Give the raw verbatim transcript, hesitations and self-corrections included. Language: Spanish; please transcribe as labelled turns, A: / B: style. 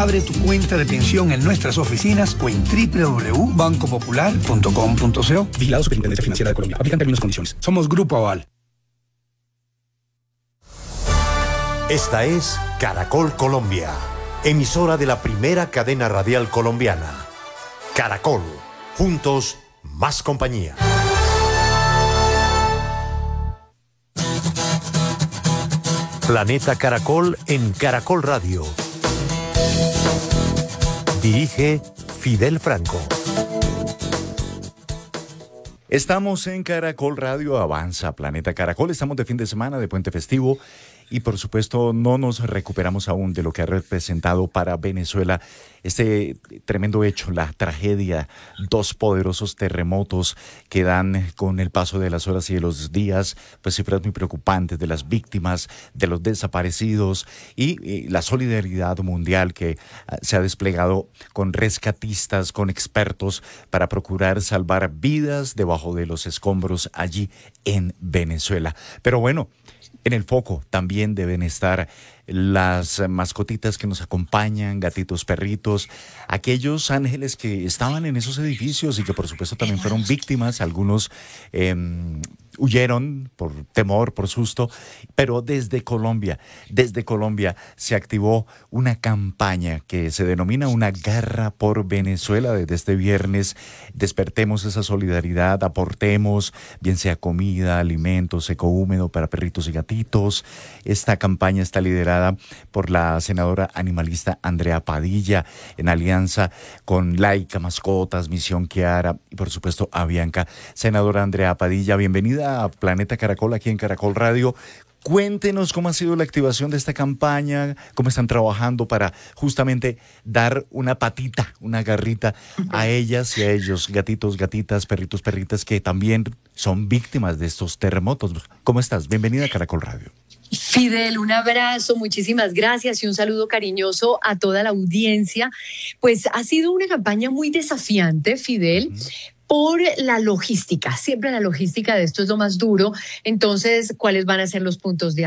A: Abre tu cuenta de pensión en nuestras oficinas o en doble u doble u doble u punto banco popular punto com punto co. Vigilado Superintendencia Financiera de Colombia. Aplican términos y condiciones. Somos Grupo Aval.
B: Esta es Caracol Colombia, emisora de la primera cadena radial colombiana. Caracol, juntos, más compañía. Planeta Caracol en Caracol Radio. Dirige Fidel Franco.
C: Estamos en Caracol Radio, avanza Planeta Caracol. Estamos de fin de semana, de puente festivo. Y por supuesto no nos recuperamos aún de lo que ha representado para Venezuela este tremendo hecho, la tragedia, dos poderosos terremotos que dan con el paso de las horas y de los días, pues cifras muy preocupantes de las víctimas, de los desaparecidos y, y la solidaridad mundial que uh, se ha desplegado con rescatistas, con expertos para procurar salvar vidas debajo de los escombros allí en Venezuela. Pero bueno, en el foco también deben estar las mascotitas que nos acompañan, gatitos, perritos, aquellos ángeles que estaban en esos edificios y que por supuesto también fueron víctimas. Algunos eh, huyeron por temor, por susto, pero desde Colombia, desde Colombia se activó una campaña que se denomina Una Garra por Venezuela. Desde este viernes despertemos esa solidaridad, aportemos, bien sea comida, alimentos, seco húmedo para perritos y gatitos. Esta campaña está liderada por la senadora animalista Andrea Padilla, en alianza con Laica Mascotas, Misión Kiara y por supuesto Avianca. Senadora Andrea Padilla, bienvenida a Planeta Caracol aquí en Caracol Radio. Cuéntenos cómo ha sido la activación de esta campaña, cómo están trabajando para justamente dar una patita, una garrita a ellas y a ellos, gatitos, gatitas, perritos, perritas, que también son víctimas de estos terremotos. ¿Cómo estás? Bienvenida a Caracol Radio.
D: Fidel, un abrazo, muchísimas gracias y un saludo cariñoso a toda la audiencia. Pues ha sido una campaña muy desafiante, Fidel, uh-huh. por la logística. Siempre la logística de esto es lo más duro. Entonces, ¿cuáles van a ser los puntos de